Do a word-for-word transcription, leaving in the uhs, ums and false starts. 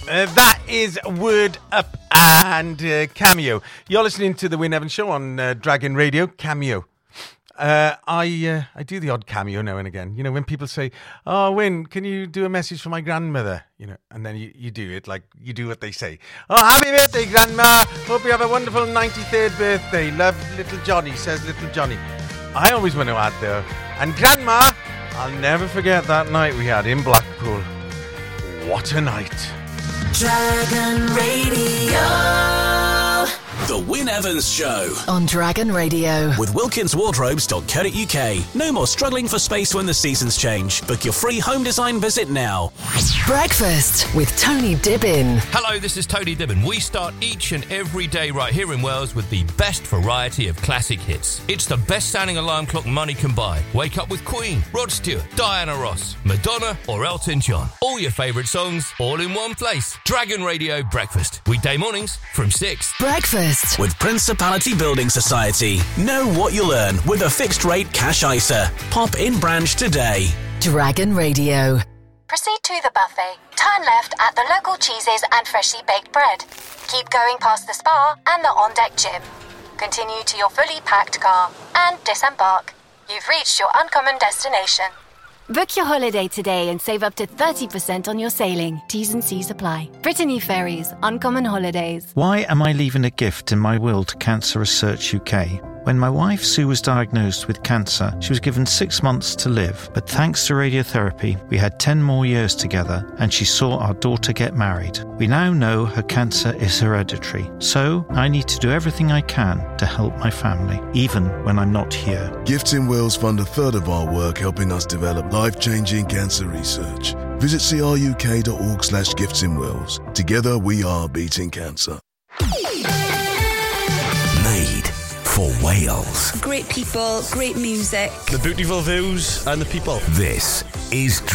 Uh, that is Word Up and uh, Cameo. You're listening to the Wyn Evans Show on uh, Dragon Radio. Cameo. Uh, I uh, I do the odd cameo now and again. You know, when people say, "Oh, Wyn, can you do a message for my grandmother?" You know, and then you, you do it like you do what they say. "Oh, happy birthday, Grandma! Hope you have a wonderful ninety-third birthday. Love, little Johnny," says little Johnny. I always want to add though, and Grandma, I'll never forget that night we had in Blackpool. What a night! Dragon Radio. The Wyn Evans Show on Dragon Radio with wilkins wardrobes dot co dot uk. No more struggling for space when the seasons change. Book your free home design visit now. Breakfast with Tony Dibbin. Hello, this is Tony Dibbin. We start each and every day right here in Wales with the best variety of classic hits. It's the best sounding alarm clock money can buy. Wake up with Queen, Rod Stewart, Diana Ross, Madonna or Elton John. All your favourite songs, all in one place. Dragon Radio Breakfast. Weekday mornings from six. Breakfast with Principality Building Society. Know what you'll earn with a fixed rate cash I S A. Pop in branch today. Dragon Radio. Proceed to the buffet. Turn left at the local cheeses and freshly baked bread. Keep going past the spa and the on-deck gym. Continue to your fully packed car and disembark. You've reached your uncommon destination. Book your holiday today and save up to thirty percent on your sailing. T's and C's apply. Brittany Ferries, Uncommon Holidays. Why am I leaving a gift in my will to Cancer Research U K? When my wife Sue was diagnosed with cancer, she was given six months to live. But thanks to radiotherapy, we had ten more years together and she saw our daughter get married. We now know her cancer is hereditary. So I need to do everything I can to help my family, even when I'm not here. Gifts in Wales fund a third of our work helping us develop life-changing cancer research. Visit cruk.org slash gifts in Wales. Together we are beating cancer. Made for Wales. Great people, great music. The beautiful views and the people. This is